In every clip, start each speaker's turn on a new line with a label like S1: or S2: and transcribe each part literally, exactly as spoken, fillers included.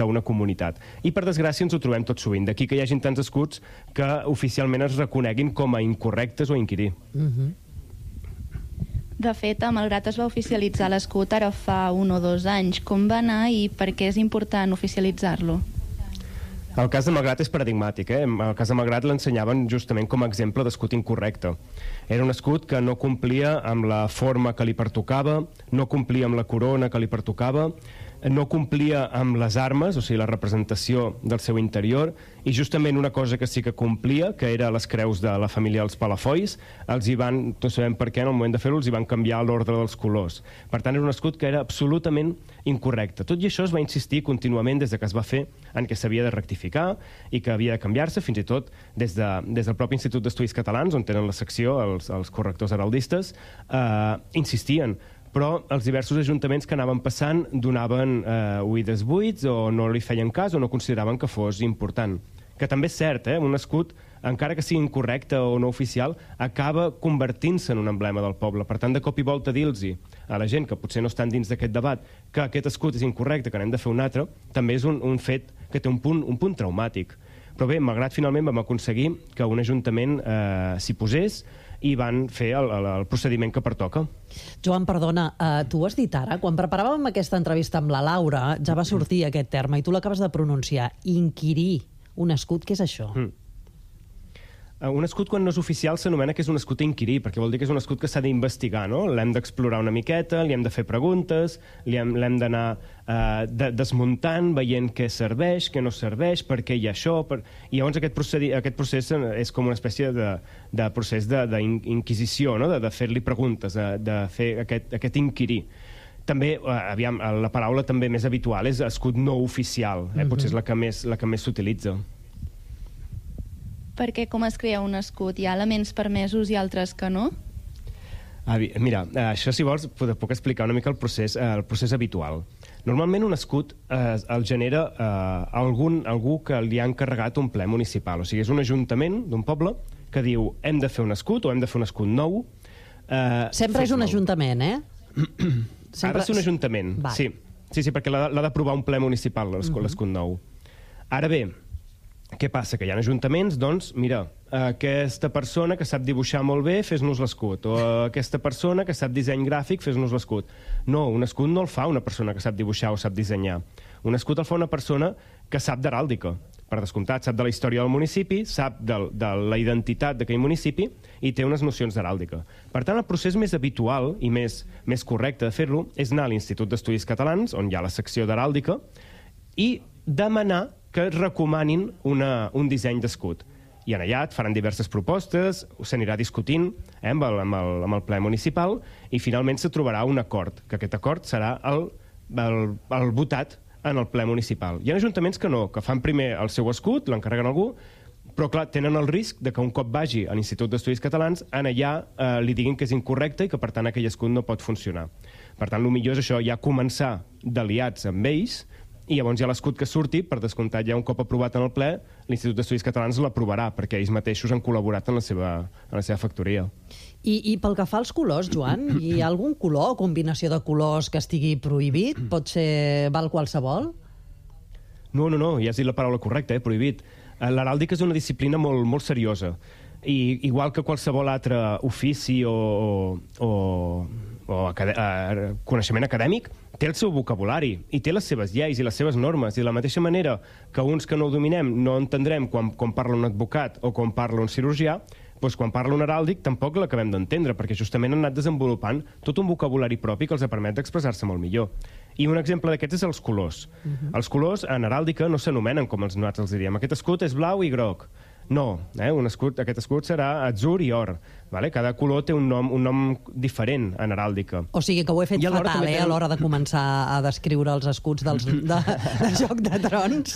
S1: una comunitat. I per desgràcia ens ho trobem tot sovint. D'aquí que hi hagin tants escuts que oficialment es reconeguin com a incorrectes o a inquirir.
S2: Mm-hmm.
S3: De fet, a Malgrat es va oficialitzar l'escut ara fa un o dos anys. Com va anar i per què és important oficialitzar-lo?
S1: El cas de Malgrat és paradigmàtic. Eh? El cas de Malgrat l'ensenyaven justament com a exemple d'escut incorrecte. Era un escut que no complia amb la forma que li pertocava, no complia amb la corona que li pertocava, no complia amb les armes, o sigui, la representació del seu interior, i justament una cosa que sí que complia, que era les creus de la família dels Palafolls, els hi van, no sabem per què, en el moment de fer-ho, els hi van canviar l'ordre dels colors. Per tant, era un escut que era absolutament incorrecte. Tot i això es va insistir contínuament des de que es va fer en què s'havia de rectificar i que havia de canviar-se, fins i tot des, de, des del propi Institut d'Estudis Catalans, on tenen la secció, els, els correctors heraldistes, eh, insistien. Però els diversos ajuntaments que anaven passant donaven eh, oïdes buits o no li feien cas o no consideraven que fos important. Que també és cert, eh? Un escut, encara que sigui incorrecte o no oficial, acaba convertint-se en un emblema del poble. Per tant, de cop i volta dir-los a la gent que potser no estan dins d'aquest debat que aquest escut és incorrecte, que n'hem de fer un altre, també és un, un fet que té un punt, un punt traumàtic. Però bé, malgrat finalment vam aconseguir que un ajuntament eh, s'hi posés i van fer el, el, el procediment que pertoca.
S2: Joan, perdona, uh, tu ho has dit ara, quan preparàvem aquesta entrevista amb la Laura, ja va sortir aquest terme, i tu l'acabes de pronunciar, inquirir un escut, què és això?
S1: Mm. Un escut, quan no és oficial, s'anomena que és un escut a inquirir, perquè vol dir que és un escut que s'ha d'investigar, no? L'hem d'explorar una miqueta, li hem de fer preguntes, l'hem d'anar eh, de, desmuntant, veient què serveix, què no serveix, per què hi ha això... Per... I llavors aquest, procedi... aquest procés és com una espècie de, de procés d'inquisició, no? de, de fer-li preguntes, de, de fer aquest, aquest inquirir. També, eh, aviam, la paraula també més habitual és escut no oficial, eh? Potser és la que més, la que més s'utilitza.
S3: Perquè com es crea un escut? Hi ha elements permesos i altres que no?
S1: Ah, mira, això, si vols, puc explicar una mica el procés, el procés habitual. Normalment un escut eh, el genera eh, algun, algú que li ha encarregat un ple municipal. O sigui, és un ajuntament d'un poble que diu hem de fer un escut o hem de fer un escut nou. Eh,
S2: Sempre és un nou. Ajuntament, eh?
S1: Sempre... Ha de ser un ajuntament, Val. sí. Sí, sí, perquè l'ha d'aprovar un ple municipal, l'escut uh-huh. nou. Ara bé, què passa? Que hi ha ajuntaments, doncs, mira, aquesta persona que sap dibuixar molt bé, fes-nos l'escut. O aquesta persona que sap disseny gràfic, fes-nos l'escut. No, un escut no el fa una persona que sap dibuixar o sap dissenyar. Un escut el fa una persona que sap d'heràldica. Per descomptat, sap de la història del municipi, sap de, de la identitat d'aquell municipi i té unes nocions d'heràldica. Per tant, el procés més habitual i més, més correcte de fer-lo és anar a l'Institut d'Estudis Catalans, on hi ha la secció d'heràldica, i demanar que et recomanin una, un disseny d'escut. I en allà et faran diverses propostes, s'anirà discutint eh, amb, el, amb, el, amb el ple municipal i finalment se trobarà un acord, que aquest acord serà el, el, el votat en el ple municipal. Hi ha ajuntaments que no, que fan primer el seu escut, l'encarreguen a algú, però clar, tenen el risc de que un cop vagi a l'Institut d'Estudis Catalans, en allà eh, li diguin que és incorrecte i que per tant aquell escut no pot funcionar. Per tant, el millor és això, ja començar d'aliats amb ells, i llavors hi ha l'escut que surti, per descomptat ja un cop aprovat en el ple, l'Institut d'Estudis Catalans l'aprovarà, perquè ells mateixos han col·laborat en la seva, en la seva factoria.
S2: I, I pel que fa als colors, Joan, hi ha algun color o combinació de colors que estigui prohibit? Pot ser, val qualsevol?
S1: No, no, no, ja has dit la paraula correcta, eh, prohibit. L'heràldica és una disciplina molt, molt seriosa. I igual que qualsevol altre ofici o, o, o acad uh, coneixement acadèmic, té el seu vocabulari i té les seves lleis i les seves normes. I de la mateixa manera que uns que no ho dominem no entendrem quan, quan parla un advocat o quan parla un cirurgià, doncs quan parla un heràldic tampoc l'acabem d'entendre, perquè justament han anat desenvolupant tot un vocabulari propi que els permet d'expressar-se molt millor. I un exemple d'aquests és els colors. Uh-huh. Els colors en heràldica no s'anomenen com els nosaltres els diríem. Aquest escut és blau i groc. No, eh? un escut, aquest escut serà atzur i or. Vale? Cada color té un nom, un nom diferent en heràldica.
S2: O sigui que ho he fet fatal, eh, tenen... a l'hora de començar a descriure els escuts dels, de, de Joc de Trons.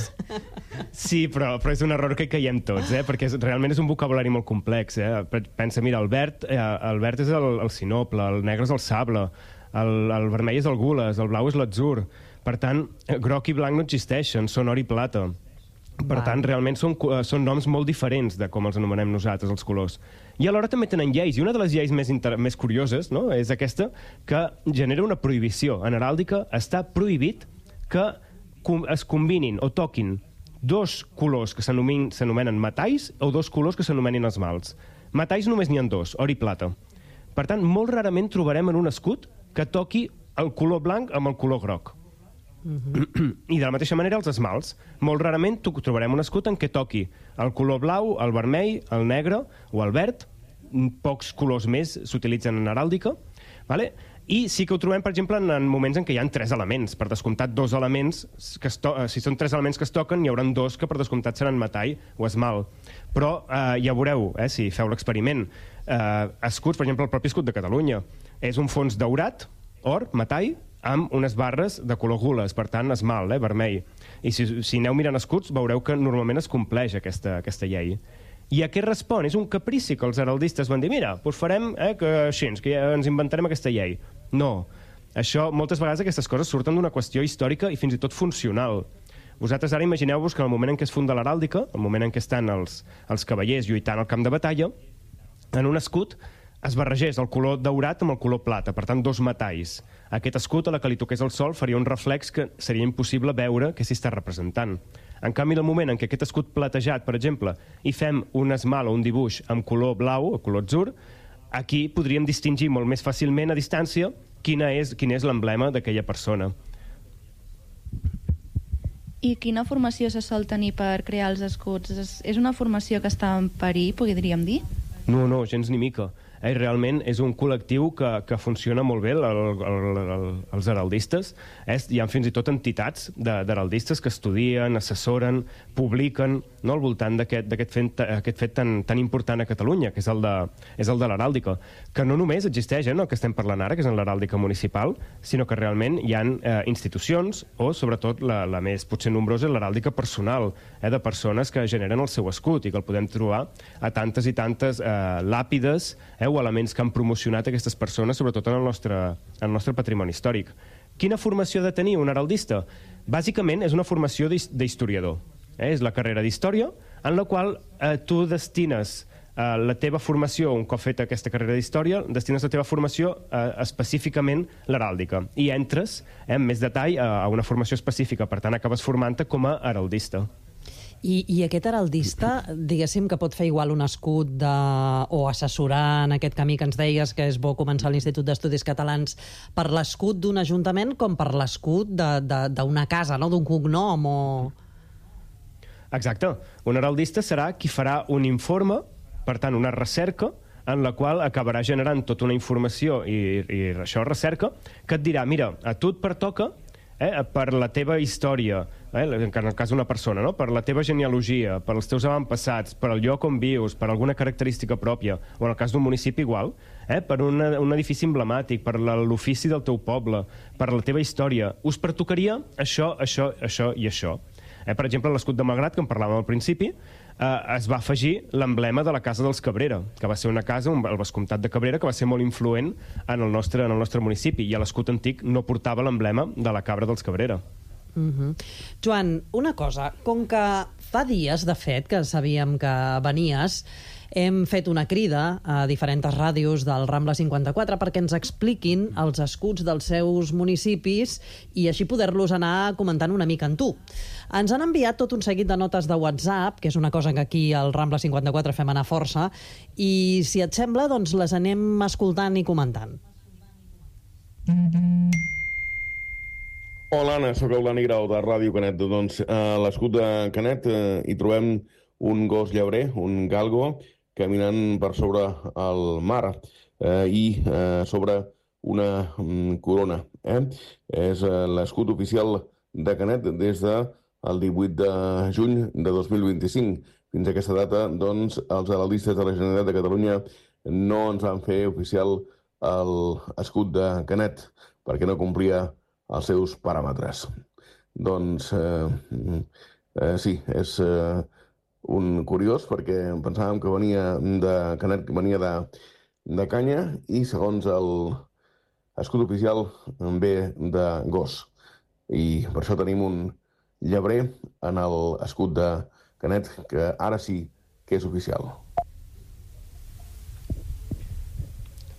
S1: Sí, però, però és un error que hi caiem tots, eh? Perquè és, realment és un vocabulari molt complex. Eh? Pensa, mira, el verd, eh, el verd és el, el sinople, el negre és el sable, el, el vermell és el gules, el blau és l'atzur. Per tant, groc i blanc no existeixen, són or i plata. Per tant, realment són, són noms molt diferents de com els anomenem nosaltres, els colors. I alhora també tenen lleis, i una de les lleis més, inter... més curioses, no?, és aquesta, que genera una prohibició. En heràldica està prohibit que es combinin o toquin dos colors que s'anomenen metalls o dos colors que s'anomenen esmalts. Metalls només n'hi ha dos, or i plata. Per tant, molt rarament trobarem en un escut que toqui el color blanc amb el color groc. Mm-hmm. I de la mateixa manera els esmalts. Molt rarament trobarem un escut en què toqui el color blau, el vermell, el negre o el verd. Pocs colors més s'utilitzen en heràldica. Vale? I sí que ho trobem, per exemple, en moments en què hi ha tres elements. Per descomptat, dos elements, que es to si són tres elements que es toquen, hi haurà dos que per descomptat seran metall o esmalt. Però eh, ja veureu, eh, si feu l'experiment, eh, escuts, per exemple, el propi escut de Catalunya. És un fons daurat, or, metall, amb unes barres de color gules, per tant, esmalt, eh, vermell. I si, si aneu mirant escuts, veureu que normalment es compleix aquesta, aquesta llei. I a què respon? És un caprici que els heraldistes van dir mira, doncs farem eh, que així, que ja ens inventarem aquesta llei. No. Això, moltes vegades aquestes coses surten d'una qüestió històrica i fins i tot funcional. Vosaltres ara imagineu-vos que en el moment en què es funda l'heràldica, el moment en què estan els, els cavallers lluitant al camp de batalla, en un escut es barregés el color daurat amb el color plata, per tant, dos metalls. Aquest escut, a la que li toqués el sol, faria un reflex que seria impossible veure què s'hi està representant. En canvi, en el moment en què aquest escut platejat, per exemple, hi fem un esmalt o un dibuix amb color blau o color atzur, aquí podríem distingir molt més fàcilment a distància quina és, quin és l'emblema d'aquella persona.
S3: I quina formació se sol tenir per crear els escuts? És, és una formació que està en perill, podríem dir?
S1: No, no, gens ni mica. Eh, realment és un col·lectiu que, que funciona molt bé, el, el, el, els heraldistes. Eh, hi ha fins i tot entitats d'heraldistes que estudien, assessoren, publiquen, no, al voltant d'aquest fet, aquest fet tan, tan important a Catalunya, que és el de, és el de l'heràldica, que no només existeix, eh, no, que estem parlant ara, que és en l'heràldica municipal, sinó que realment hi ha eh, institucions, o sobretot la, la més potser nombrosa, l'heràldica personal, eh, de persones que generen el seu escut i que el podem trobar a tantes i tantes eh, làpides, eh, o elements que han promocionat aquestes persones, sobretot en el nostre, en el nostre patrimoni històric. Quina formació ha de tenir un heraldista? Bàsicament és una formació d'historiador. Eh? És la carrera d'història en la qual eh, tu destines eh, la teva formació, un cop feta aquesta carrera d'història, destines la teva formació eh, específicament l'heràldica i entres eh, en més detall a, a una formació específica, per tant acabes formant-te com a heraldista.
S2: I, I aquest heraldista, diguéssim que pot fer igual un escut de, o assessorar en aquest camí que ens deies, que és bo començar a l'Institut d'Estudis Catalans, per l'escut d'un ajuntament com per l'escut d'una casa, no? D'un cognom o...
S1: Exacte. Un heraldista serà qui farà un informe, per tant, una recerca, en la qual acabarà generant tota una informació i, i això, recerca, que et dirà, mira, a tu et pertoca Eh, per la teva història, eh, en el cas d'una persona, no? Per la teva genealogia, per els teus avantpassats, per el lloc on vius, per alguna característica pròpia, o en el cas d'un municipi igual, eh, per una, un edifici emblemàtic, per l'ofici del teu poble, per la teva història, us pertocaria això, això, això i això. Eh, per exemple, l'escut de Malgrat, que en parlàvem al principi, eh, es va afegir l'emblema de la Casa dels Cabrera, que va ser una casa, un, el vescomtat de Cabrera, que va ser molt influent en el nostre, en el nostre municipi, i a l'escut antic no portava l'emblema de la cabra dels Cabrera.
S2: Uh-huh. Joan, una cosa, com que fa dies, de fet, que sabíem que venies, hem fet una crida a diferents ràdios del Rambla cinquanta-quatre perquè ens expliquin els escuts dels seus municipis i així poder-los anar comentant una mica en tu. Ens han enviat tot un seguit de notes de WhatsApp, que és una cosa que aquí al Rambla cinquanta-quatre fem anar força, i si et sembla, doncs les anem escoltant i comentant.
S4: Hola, Anna, soc el Dani Grau, de Ràdio Canet. Doncs a l'escut de Canet eh, hi trobem un gos llaurer, un galgo, caminant per sobre el mar eh, i eh, sobre una mm, corona. Eh? És eh, l'escut oficial de Canet des del divuit de juny de dos mil vint-i-cinc. Fins a aquesta data, doncs, els heraldistes de la Generalitat de Catalunya no ens van fer oficial l'escut de Canet perquè no complia els seus paràmetres. Doncs eh, eh, sí, és eh, un curiós perquè pensàvem que venia de Canet, que venia de, de canya i segons el escut oficial ve de gos. I per això tenim un llebrer en l'escut de Canet que ara sí que és oficial.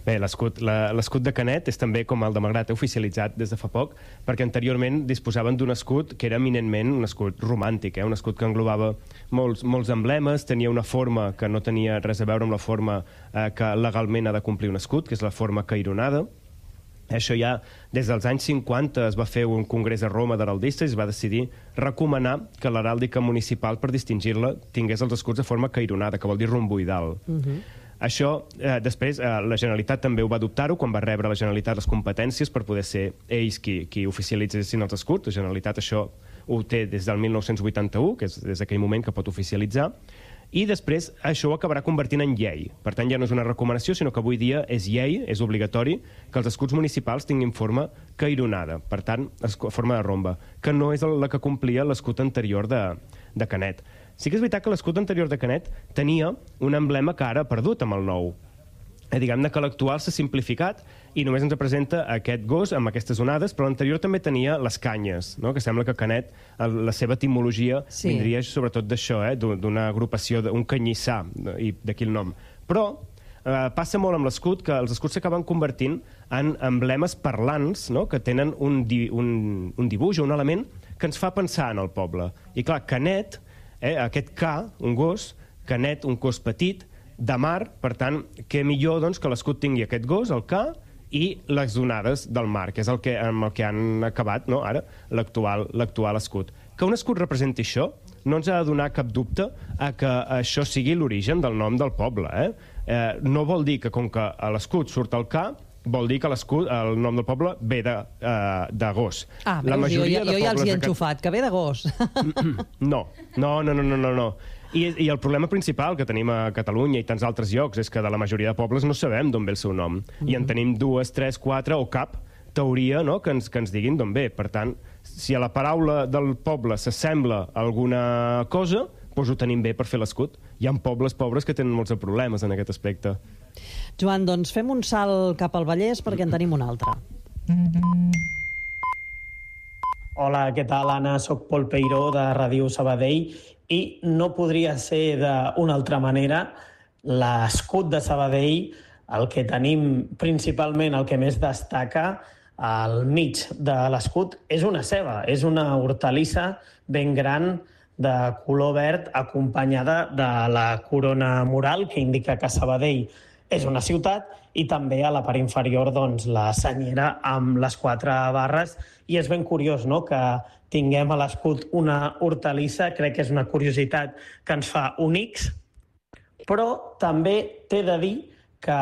S1: Bé, l'escut de Canet és també, com el de Malgrat, oficialitzat des de fa poc, perquè anteriorment disposaven d'un escut que era eminentment un escut romàntic, eh? Un escut que englobava molts, molts emblemes, tenia una forma que no tenia res a veure amb la forma eh, que legalment ha de complir un escut, que és la forma caironada. Això ja, des dels anys cinquanta, es va fer un congrés a Roma d'heraldistes i es va decidir recomanar que l'heràldica municipal, per distingir-la, tingués els escuts de forma caironada, que vol dir romboidal. Uh-huh. Això, eh, després, eh, la Generalitat també ho va adoptar-ho quan va rebre la Generalitat les competències per poder ser ells qui, qui oficialitzessin els escuts. La Generalitat això ho té des del mil nou-cents vuitanta-u, que és des d'aquell moment que pot oficialitzar, i després això ho acabarà convertint en llei. Per tant, ja no és una recomanació, sinó que avui dia és llei, és obligatori que els escuts municipals tinguin forma caironada, per tant, forma de romba, que no és la que complia l'escut anterior de, de Canet. Sí que és veritat que l'escut anterior de Canet tenia un emblema que ara ha perdut amb el nou. Eh, Diguem-ne que l'actual s'ha simplificat i només ens presenta aquest gos amb aquestes onades, però l'anterior també tenia les canyes, no? Que sembla que Canet, la seva etimologia, sí, vindria sobretot d'això, eh? d'una agrupació, un canyissà, i d'aquí el nom. Però eh, passa molt amb l'escut que els escuts s'acaben convertint en emblemes parlants, no? Que tenen un, di un, un dibuix o un element que ens fa pensar en el poble. I clar, Canet, eh, aquest K, un gos, Canet, un cos petit, de mar, per tant, què millor doncs, que l'escut tingui aquest gos, el K, i les onades del mar, que és el que, amb el que han acabat, no? Ara, l'actual escut. Que un escut representi això no ens ha de donar cap dubte a que això sigui l'origen del nom del poble. Eh? Eh, no vol dir que, com que a l'escut surt el K, vol dir que l'escut, el nom del poble ve de, uh, de gos.
S2: Ah, veus, la majoria jo, jo, jo ja els hi he enxufat, que ve de gos.
S1: No, no, no, no, no, no. I, I el problema principal que tenim a Catalunya i tants altres llocs és que de la majoria de pobles no sabem d'on ve el seu nom. Mm-hmm. I en tenim dues, tres, quatre o cap teoria, no?, que ens, que ens diguin d'on ve. Per tant, si a la paraula del poble s'assembla a alguna cosa, doncs ho tenim bé per fer l'escut. Hi ha pobles pobres que tenen molts problemes en aquest aspecte.
S2: Joan, doncs fem un salt cap al Vallès perquè en tenim un altre.
S5: Hola, què tal, Anna? Soc Pol Peiró, de Ràdio Sabadell, i no podria ser d'una altra manera. L'escut de Sabadell, el que tenim principalment, el que més destaca al mig de l'escut, és una ceba, és una hortalissa ben gran de color verd, acompanyada de la corona mural, que indica que Sabadell és una ciutat, i també a la part inferior doncs, la senyera amb les quatre barres. I és ben curiós, no?, que tinguem a l'escut una hortalissa, crec que és una curiositat que ens fa únics, però també t'he de dir que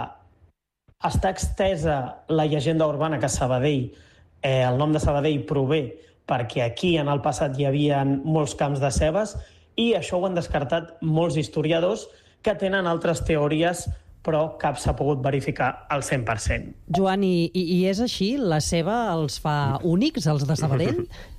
S5: està extesa la llegenda urbana que Sabadell, eh, el nom de Sabadell prové perquè aquí en el passat hi havia molts camps de cebes, i això ho han descartat molts historiadors que tenen altres teories, però cap s'ha pogut verificar al cent per cent.
S2: Joan, i, i és així? La ceba els fa únics, els de Sabadell?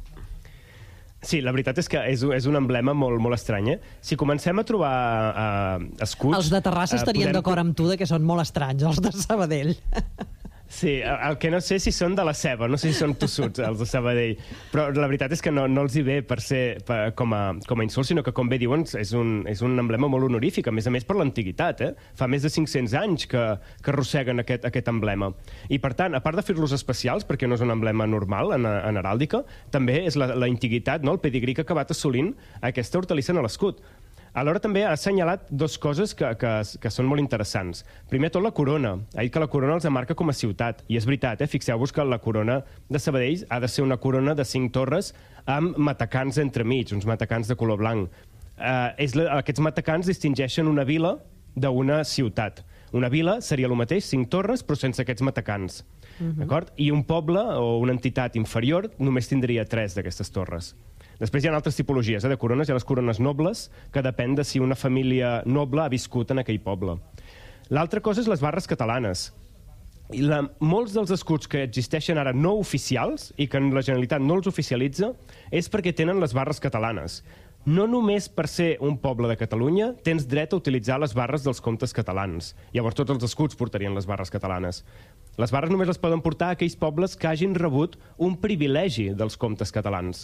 S1: Sí, la veritat és que és, és un emblema molt, molt estrany. Eh? Si comencem a trobar uh, escuts...
S2: Els de Terrassa estarien podem... d'acord amb tu de que són molt estranys, els de Sabadell.
S1: Sí, el que no sé si són de la ceba, no sé si són tossuts, els de Sabadell, però la veritat és que no, no els hi ve per ser per, com, a, com a insult, sinó que, com bé diuen, és un, és un emblema molt honorífic, a més a més per l'antiguitat, eh? Fa més de cinc-cents anys que, que arrosseguen aquest, aquest emblema. I, per tant, a part de fer-los especials, perquè no és un emblema normal en, en heràldica, també és la, la antiguitat, no? El pedigrí que ha acabat assolint aquesta hortalissa en l'escut. Alhora també ha assenyalat dues coses que, que, que són molt interessants. Primer tot la corona. Ha dit que la corona els marca com a ciutat. I és veritat, eh? Fixeu-vos que la corona de Sabadell ha de ser una corona de cinc torres amb matacans entremig, uns matacans de color blanc. Eh, és la, aquests matacans distingeixen una vila d'una ciutat. Una vila seria el mateix, cinc torres, però sense aquests matacans. Uh-huh. D'acord? I un poble o una entitat inferior només tindria tres d'aquestes torres. Després hi ha altres tipologies eh, de corones. Hi ha les corones nobles, que depèn de si una família noble ha viscut en aquell poble. L'altra cosa és les barres catalanes. I la, molts dels escuts que existeixen ara no oficials i que la Generalitat no els oficialitza és perquè tenen les barres catalanes. No només per ser un poble de Catalunya tens dret a utilitzar les barres dels comtes catalans. Llavors tots els escuts portarien les barres catalanes. Les barres només les poden portar aquells pobles que hagin rebut un privilegi dels comtes catalans.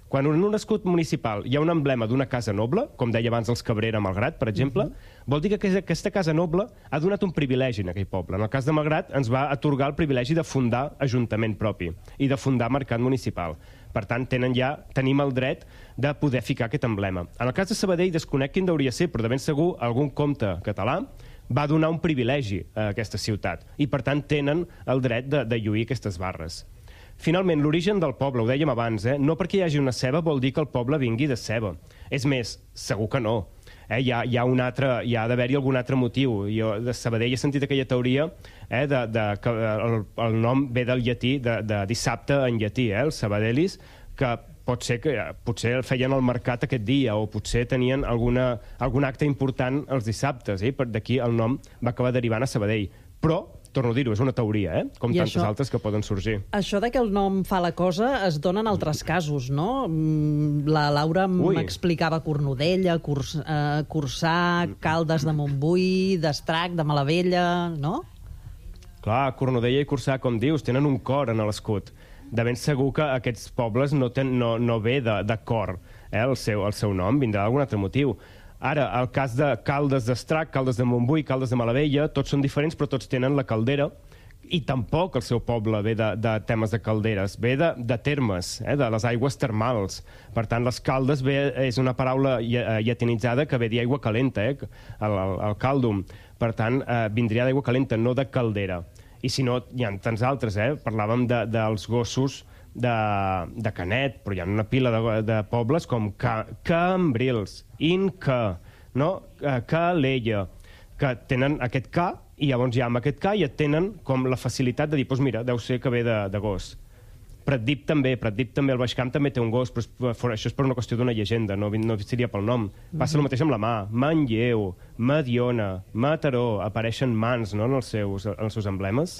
S1: Quan en un escut municipal hi ha un emblema d'una casa noble, com deia abans els Cabrera a Malgrat, per exemple, uh-huh. vol dir que aquesta casa noble ha donat un privilegi en aquell poble. En el cas de Malgrat ens va atorgar el privilegi de fundar ajuntament propi i de fundar mercat municipal. Per tant, tenen ja, tenim el dret de poder ficar aquest emblema. En el cas de Sabadell, desconec quin hauria ser, però de ben segur algun comte català va donar un privilegi a aquesta ciutat i, per tant, tenen el dret de, de lluir aquestes barres. Finalment, l'origen del poble, ho dèiem abans, eh? no perquè hi hagi una ceba vol dir que el poble vingui de ceba. És més, segur que no. Eh? Hi ha, hi ha, un altre, hi ha d'haver-hi algun altre motiu. Jo de Sabadell he sentit aquella teoria eh, de, de, que el, el nom ve del llatí, de, de dissabte en llatí, eh? Els Sabadellis, que pot ser que potser feien el mercat aquest dia o potser tenien alguna, algun acte important els dissabtes. Eh? D'aquí el nom va acabar derivant a Sabadell. Però torno a dir-ho, és una teoria, eh? com I tantes això, altres que poden sorgir.
S2: Això de que el nom fa la cosa es dona en altres casos, no? La Laura m'explicava Cornudella, Curs, eh, Corçà, Caldes de Montbui, d'Estrac, de Malavella, no?
S1: Clar, Cornudella i Corçà, com dius, tenen un cor en l'escut. De ben segur que aquests pobles no, ten, no, no ve de, de cor, eh? el, seu, el seu nom vindrà d'algun altre motiu. Ara, el cas de Caldes d'Estrac, Caldes de Montbui, Caldes de Malavella, tots són diferents, però tots tenen la caldera, i tampoc el seu poble ve de, de temes de calderes, ve de, de termes, eh, de les aigües termals. Per tant, les caldes ve, és una paraula llatinitzada que ve d'aigua calenta, eh, el, el, el caldum. Per tant, eh, vindria d'aigua calenta, no de caldera. I si no, hi ha tants altres, eh? Parlàvem de, dels gossos de, de Canet, però hi ha una pila de, de pobles com Ca, Cambrils, Inca, no? Calella, que tenen aquest Ca, i llavors ja amb aquest Ca ja tenen com la facilitat de dir, doncs mira, deu ser que ve de, de gos. Pratdip també, Pratdip també, el Baix Camp també té un gos, però això és per una qüestió d'una llegenda, no, no seria pel nom. Passa el mateix amb la mà. Manlleu, Mediona, Mataró, apareixen mans, no?, en els seus, en els seus emblemes.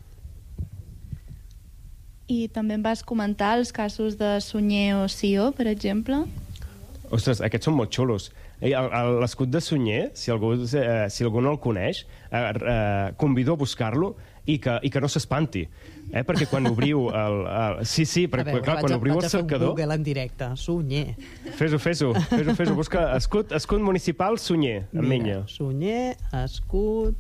S3: I també em vas comentar els casos de Sunyer o Sió, per exemple?
S1: Ostres, aquests són molt xulos. L'escut de Sunyer, si algú, eh, si algú no el coneix, eh, eh, convido a buscar-lo i que, i que no s'espanti. Eh? Perquè quan obriu el... el... Sí, sí, perquè
S2: veure,
S1: clar, quan
S2: a,
S1: obriu el cercador...
S2: Vaig a fer un Google en directe. Sunyer.
S1: Fes-ho, fes-ho. Fes-ho, fes-ho. Busca escut, escut municipal Sunyer, amb menya.
S2: Sunyer, escut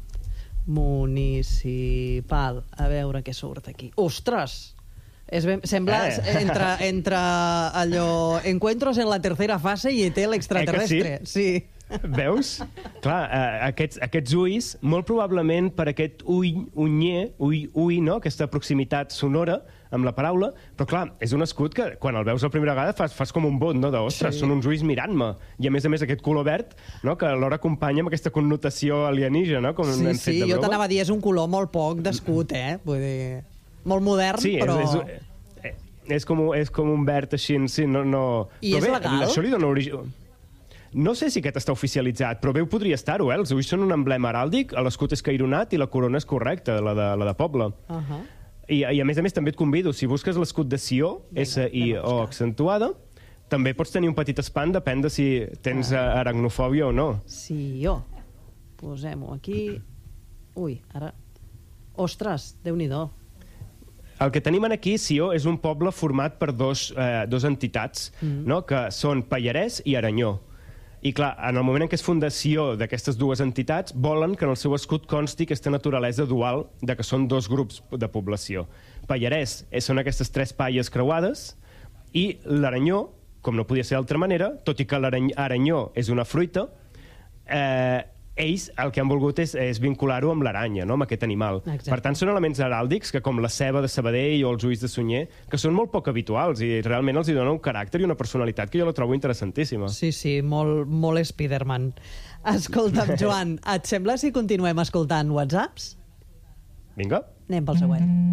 S2: municipal. A veure què surt aquí. Ostres! És ben, sembla eh. entre, entre allò encuentros en la tercera fase i E T l'extraterrestre.
S1: Eh sí? sí. Veus? Clar, eh, aquests, aquests ulls, molt probablement per aquest ull, unyer, ull, ull, no?, aquesta proximitat sonora amb la paraula, però clar, és un escut que quan el veus la primera vegada fas, fas com un bot, no?, de, ostres, sí. són uns ulls mirant-me. I a més a més aquest color verd, no?, que alhora acompanya amb aquesta connotació alienígena, no?, com
S2: sí,
S1: hem fet
S2: sí,
S1: de broma.
S2: Jo t'anava a dir, és un color molt poc d'escut, eh? Vull dir... Molt modern,
S1: sí,
S2: però...
S1: És, és, és, com, és com un verd així, sí, no... no...
S2: I
S1: però
S2: és
S1: bé,
S2: legal?
S1: Això li dona origen... No sé si aquest està oficialitzat, però bé ho podria estar-ho, eh? Els ulls són un emblema heràldic, l'escut és caironat i la corona és correcta, la de, la de poble. Uh -huh. I, I a més a més també et convido, si busques l'escut de Sió, S I O accentuada, també pots tenir un petit espant, depèn de si tens uh. aracnofòbia o no.
S2: Sió. Posem-ho aquí. Ui, ara... Ostres, Déu-n'hi-do.
S1: El que tenim aquí, Sió, és un poble format per dos, eh, dos entitats, mm. no?, que són Pallarès i Aranyó. I clar, en el moment en què es funda Sió d'aquestes dues entitats, volen que en el seu escut consti aquesta naturalesa dual de que són dos grups de població. Pallarès són aquestes tres palles creuades i l'Aranyó, com no podia ser d'altra manera, tot i que l'Aranyó és una fruita, eh, ells el que han volgut és, és vincular-ho amb l'aranya, no?, amb aquest animal. Exacte. Per tant, són elements heràldics que, com la ceba de Sabadell o els ulls de Sunyer, que són molt poc habituals i realment els hi donen un caràcter i una personalitat que jo la trobo interessantíssima.
S2: Sí, sí, molt, molt Spiderman. Escolta'm, Joan, et sembla si continuem escoltant whatsapps?
S1: Vinga.
S2: Anem pel següent.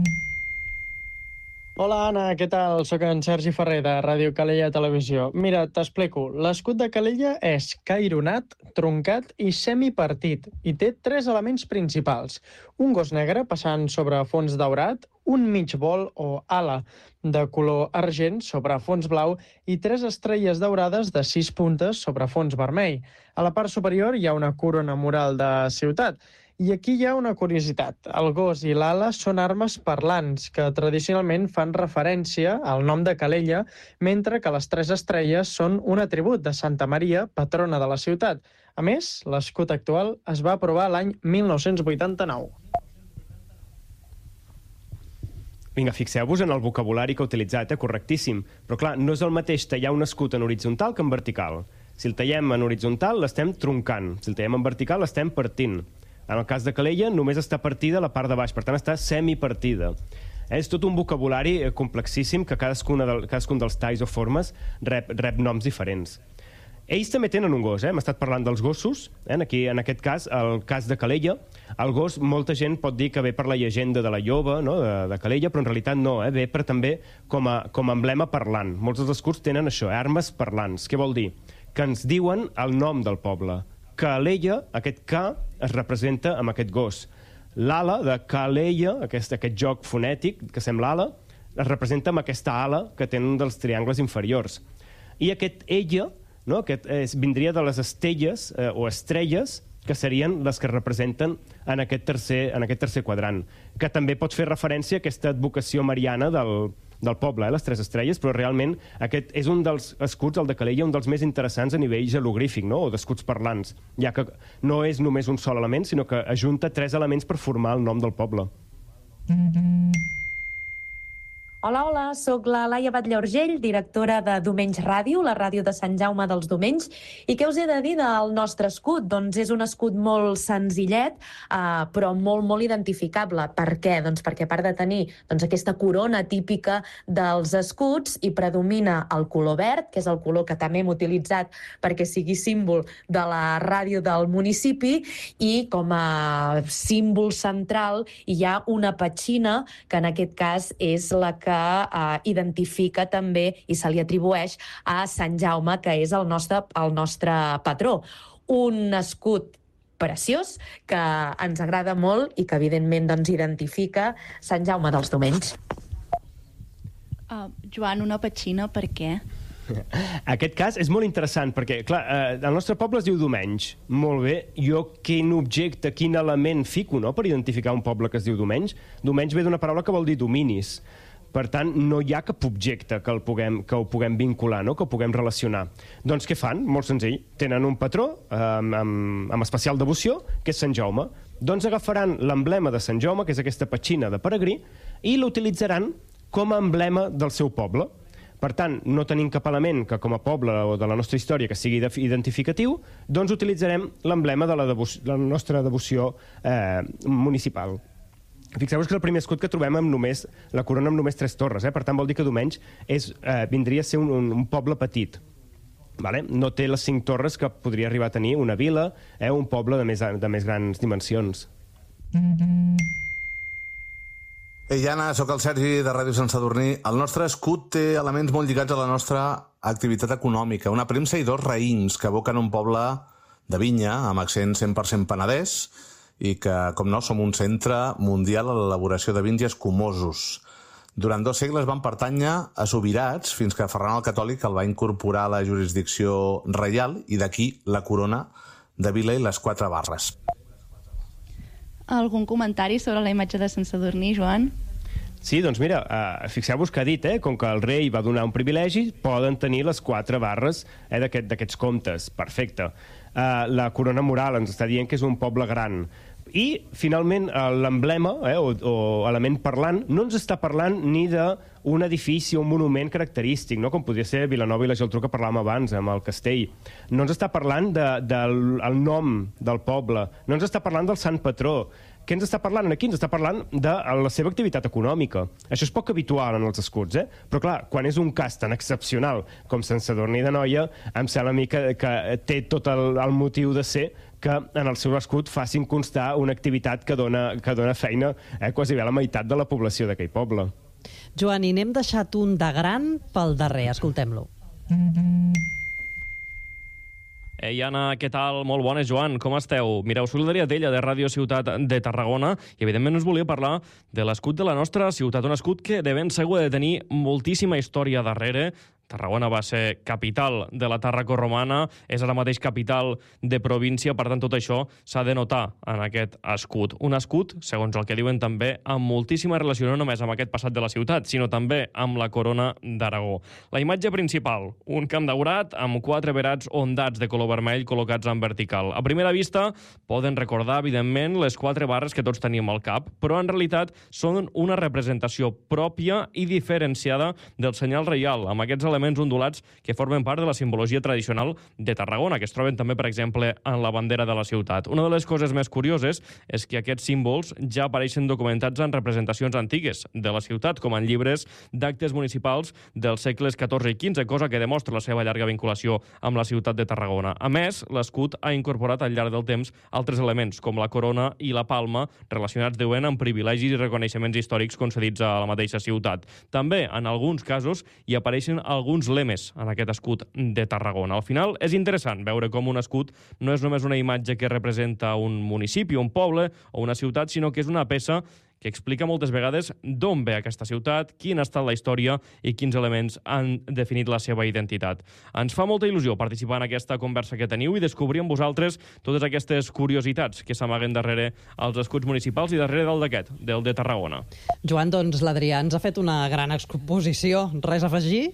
S6: Hola, Anna, què tal? Soc en Sergi Ferrer, de Ràdio Calella Televisió. Mira, t'explico. L'escut de Calella és caironat, truncat i semipartit, i té tres elements principals. Un gos negre passant sobre fons daurat, un mig vol o ala de color argent sobre fons blau i tres estrelles daurades de sis puntes sobre fons vermell. A la part superior hi ha una corona mural de ciutat I aquí hi ha una curiositat. El gos i l'ala són armes parlants que tradicionalment fan referència al nom de Calella, mentre que les tres estrelles són un atribut de Santa Maria, patrona de la ciutat. A més, l'escut actual es va aprovar l'any mil nou-cents vuitanta-nou.
S1: Vinga, fixeu-vos en el vocabulari que ha utilitzat, eh? Correctíssim. Però clar, no és el mateix tallar un escut en horitzontal que en vertical. Si el tallem en horitzontal, l'estem troncant. Si el tallem en vertical, l'estem partint. En el cas de Calella, només està partida la part de baix, per tant, està semipartida. És tot un vocabulari complexíssim que cadascuna del, cadascun dels talls o formes rep, rep noms diferents. Ells també tenen un gos, eh? Hem estat parlant dels gossos, eh? Aquí, en aquest cas, el cas de Calella. El gos, molta gent pot dir que ve per la llegenda de la lloba, no? de, de Calella, però en realitat no, eh? Ve per també com a, com a emblema parlant. Molts dels escuts tenen això, eh? Armes parlants. Què vol dir? Que ens diuen el nom del poble. Calella, aquest K, es representa amb aquest gos. L'ala de Calella, aquest, aquest joc fonètic que sembla ala, es representa amb aquesta ala que té un dels triangles inferiors. I aquest ella, no? Aquest és, vindria de les estelles eh, o estrelles, que serien les que representen en aquest, tercer, en aquest tercer quadrant, que també pot fer referència a aquesta advocació mariana del, del poble, eh, les tres estrelles, però realment aquest és un dels escuts, el de Calella, un dels més interessants a nivell jeroglífic, no? O d'escuts parlants, ja que no és només un sol element, sinó que ajunta tres elements per formar el nom del poble.
S7: Hola, hola, sóc la Laia Batlle Urgell, directora de Domenys Ràdio, la ràdio de Sant Jaume dels Domenys. I què us he de dir del nostre escut? Doncs és un escut molt senzillet, eh, però molt, molt identificable. Per què? Doncs perquè a part de tenir doncs, aquesta corona típica dels escuts, hi predomina el color verd, que és el color que també hem utilitzat perquè sigui símbol de la ràdio del municipi, i com a símbol central hi ha una petxina, que en aquest cas és la que Uh, identifica també i se li atribueix a Sant Jaume, que és el nostre, el nostre patró. Un escut preciós que ens agrada molt i que evidentment doncs, identifica Sant Jaume dels Domenys.
S3: Uh, Joan, una petxina, per què?
S1: Aquest cas és molt interessant perquè, clar, eh, el nostre poble es diu Domenys. Molt bé, jo quin objecte, quin element fico, no?, per identificar un poble que es diu Domenys? Domenys ve d'una paraula que vol dir dominis. Per tant, no hi ha cap objecte que, el puguem, que ho puguem vincular, no?, que ho puguem relacionar. Doncs què fan? Molt senzill. Tenen un patró eh, amb, amb especial devoció, que és Sant Jaume. Doncs agafaran l'emblema de Sant Jaume, que és aquesta petxina de peregrí, i l'utilitzaran com a emblema del seu poble. Per tant, no tenim cap element que com a poble o de la nostra història que sigui identificatiu, doncs utilitzarem l'emblema de la, devoció, la nostra devoció eh, municipal. Fixeu-vos que és el primer escut que trobem amb només, la corona amb només tres torres, eh? Per tant vol dir que Domenys és, eh, vindria a ser un, un, un poble petit. Vale? No té les cinc torres que podria arribar a tenir una vila, eh? Un poble de més, de més grans dimensions.
S8: Ei, Anna, sóc el Sergi de Ràdio Sant Sadurní. El nostre escut té elements molt lligats a la nostra activitat econòmica. Una premsa i dos raïms que evoquen un poble de vinya amb accent cent per cent penedès, i que, com no, som un centre mundial a l'elaboració de vins i escumosos. Durant dos segles van pertànyer a sobirats fins que Ferran el Catòlic el va incorporar a la jurisdicció reial i d'aquí la corona de vila i les quatre barres.
S3: Algun comentari sobre la imatge de Sant Sadurní, Joan?
S1: Sí, doncs mira, uh, fixeu-vos que ha dit, eh, com que el rei va donar un privilegi, poden tenir les quatre barres eh, d'aquest, d'aquests comtes. Perfecte. Uh, la corona mural ens està dient que és un poble gran. I, finalment, l'emblema, eh, o, o element parlant, no ens està parlant ni d'un edifici o un monument característic, no? Com podria ser Vilanova i la Geltrú, que parlàvem abans, amb el castell. No ens està parlant de, de, del nom del poble, no ens està parlant del sant patró. Què ens està parlant aquí? Ens està parlant de la seva activitat econòmica. Això és poc habitual en els escuts, eh? Però clar, quan és un cas tan excepcional com Sant Sadurní d'Anoia, em sembla a mi que, que té tot el, el motiu de ser que en el seu escut facin constar una activitat que dona, que dona feina eh, quasi bé a la meitat de la població d'aquell poble.
S2: Joan, i n'hem deixat un de gran pel darrer. Escoltem-lo.
S9: Ei, Anna, què tal? Molt bones, Joan. Com esteu? Mireu, soc l'Adrià Tella, de Ràdio Ciutat de Tarragona, i evidentment us volia parlar de l'escut de la nostra ciutat, un escut que de ben segur ha de tenir moltíssima història darrere, Tarragona va ser capital de la Tàrraco-romana, és ara mateix capital de província, per tant tot això s'ha de notar en aquest escut. Un escut, segons el que diuen també, amb moltíssima relació no només amb aquest passat de la ciutat, sinó també amb la corona d'Aragó. La imatge principal, un camp daurat amb quatre verats ondats de color vermell col·locats en vertical. A primera vista poden recordar, evidentment, les quatre barres que tots tenim al cap, però en realitat són una representació pròpia i diferenciada del senyal reial, amb aquests elements ondulats que formen part de la simbologia tradicional de Tarragona, que es troben també, per exemple, en la bandera de la ciutat. Una de les coses més curioses és que aquests símbols ja apareixen documentats en representacions antigues de la ciutat, com en llibres d'actes municipals dels segles catorze i quinze, cosa que demostra la seva llarga vinculació amb la ciutat de Tarragona. A més, l'escut ha incorporat al llarg del temps altres elements, com la corona i la palma, relacionats deuen amb privilegis i reconeixements històrics concedits a la mateixa ciutat. També, en alguns casos, hi apareixen alguns lemes en aquest escut de Tarragona. Al final, és interessant veure com un escut no és només una imatge que representa un municipi, un poble o una ciutat, sinó que és una peça que explica moltes vegades d'on ve aquesta ciutat, quina ha estat la història i quins elements han definit la seva identitat. Ens fa molta il·lusió participar en aquesta conversa que teniu i descobrir amb vosaltres totes aquestes curiositats que s'amaguen darrere els escuts municipals i darrere del d'aquest, del de Tarragona.
S2: Joan, doncs l'Adrià ens ha fet una gran exposició. Res a afegir?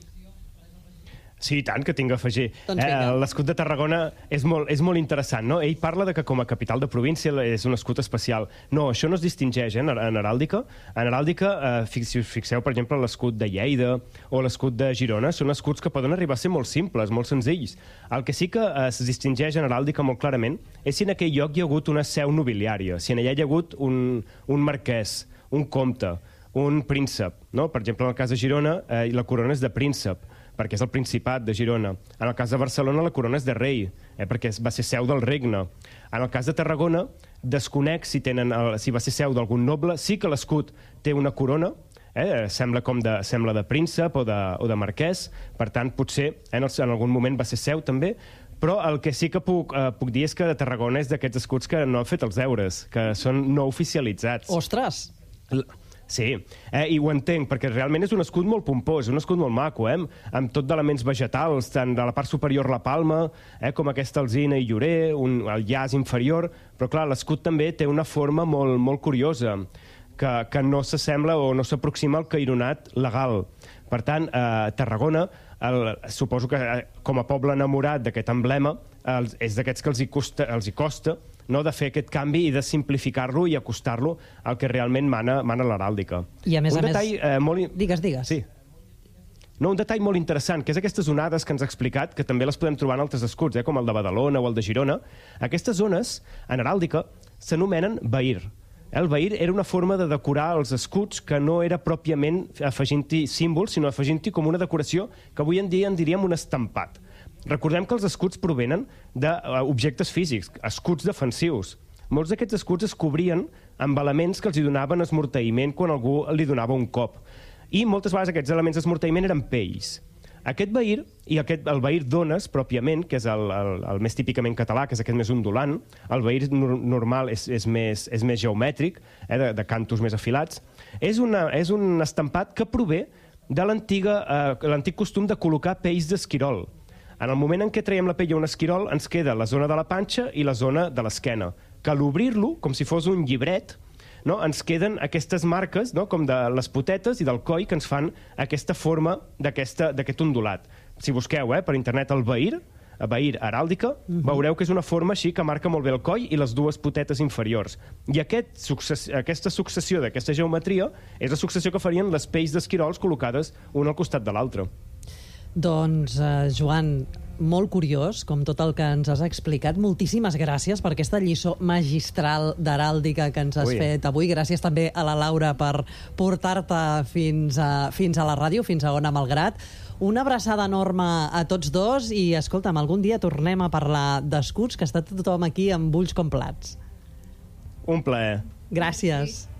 S1: Sí, i tant que tinc a afegir.
S2: Doncs
S1: eh, L'escut de Tarragona és molt, és molt interessant, no? Ell parla de que com a capital de província és un escut especial. No, això no es distingeix eh, en, en heràldica. En heràldica, eh, si us fixeu, per exemple, l'escut de Lleida o l'escut de Girona, són escuts que poden arribar a ser molt simples, molt senzills. El que sí que eh, es distingeix en heràldica molt clarament és si en aquell lloc hi ha hagut una seu nobiliària, si en allà hi ha hagut un, un marquès, un comte, un príncep. No? Per exemple, en el cas de Girona, eh, la corona és de príncep, perquè és el Principat de Girona. En el cas de Barcelona, la corona és de rei, eh, perquè va ser seu del regne. En el cas de Tarragona, desconec si, tenen el, si va ser seu d'algun noble. Sí que l'escut té una corona, eh, sembla com de, sembla de príncep o de, o de marquès, per tant, potser eh, en, el, en algun moment va ser seu també, però el que sí que puc, eh, puc dir és que Tarragona és d'aquests escuts que no han fet els deures, que són no oficialitzats.
S2: Ostres!
S1: L Sí, eh, i ho entenc, perquè realment és un escut molt pompós, un escut molt maco, eh, amb tot d'elements vegetals, tant de la part superior la palma, eh, com aquesta alzina i llorer, un, el llaç inferior, però clar, l'escut també té una forma molt, molt curiosa, que, que no s'assembla o no s'aproxima al caironat legal. Per tant, eh, Tarragona, el, suposo que eh, com a poble enamorat d'aquest emblema, el, és d'aquests que els hi costa, els hi costa no, de fer aquest canvi i de simplificar-lo i acostar-lo al que realment mana, mana l'heràldica.
S2: I a més
S1: un
S2: a
S1: detall,
S2: més...
S1: Eh, molt...
S2: Digues, digues.
S1: Sí. No, un detall molt interessant, que és aquestes onades que ens ha explicat, que també les podem trobar en altres escuts, eh, com el de Badalona o el de Girona. Aquestes zones, en heràldica, s'anomenen bahir. El bahir era una forma de decorar els escuts que no era pròpiament afegint-hi símbols, sinó afegint-hi com una decoració que avui en dia en diríem un estampat. Recordem que els escuts provenen d'objectes físics, escuts defensius. Molts d'aquests escuts es cobrien amb elements que els hi donaven esmorteïment quan algú li donava un cop. I moltes vegades aquests elements d'esmorteïment eren pells. Aquest bahir, i aquest, el bahir d'ones, pròpiament, que és el, el, el més típicament català, que és aquest més ondulant, el bahir nor normal és, és, més, és més geomètric, eh, de, de cantos més afilats, és, una, és un estampat que prové de l'antic eh, costum de col·locar pells d'esquirol. En el moment en què traiem la pell a un esquirol, ens queda la zona de la panxa i la zona de l'esquena, que a l'obrir-lo, com si fos un llibret, no, ens queden aquestes marques, no, com de les potetes i del coll, que ens fan aquesta forma d'aquest ondulat. Si busqueu eh, per internet el bahir, a bahir heràldica, uh-huh. veureu que és una forma així que marca molt bé el coll i les dues potetes inferiors. I aquest, success, aquesta successió d'aquesta geometria és la successió que farien les pells d'esquirols col·locades un al costat de l'altre.
S2: Doncs, eh, Joan, molt curiós, com tot el que ens has explicat. Moltíssimes gràcies per aquesta lliçó magistral d'heràldica que ens has Ui. fet avui. Gràcies també a la Laura per portar-te fins, a, fins a la ràdio, fins a Ona Malgrat. Una abraçada enorme a tots dos i, escolta'm, algun dia tornem a parlar d'escuts, que està tothom aquí amb ulls com plats.
S1: Un plaer.
S2: Gràcies.